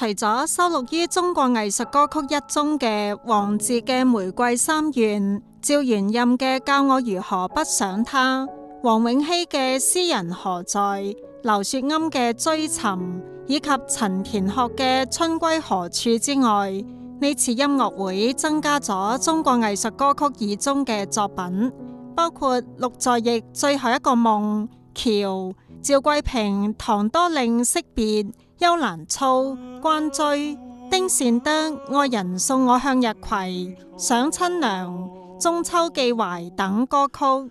除咗收錄於中國藝術歌曲一宗嘅王傑嘅《玫瑰三願》，趙元任嘅《教我如何不想他》，黃永熙嘅《詩人何在》，劉雪庵嘅《追尋》，以及陳田學嘅《春歸何處》之外，呢次音樂會增加咗中國藝術歌曲二宗嘅作品，包括陸在翼《最後一個夢》、橋、趙桂平《唐多令惜別》、幽蘭操、關雎、丁善德《愛人送我向日葵》、想親娘、中秋寄懷等歌曲。